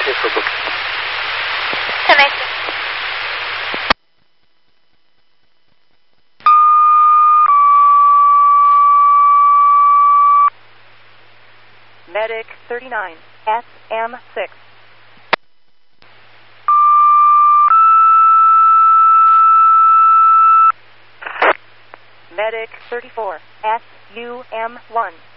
you for booking. 10-8. Medic 39, SM6. Medic 34, SUM1.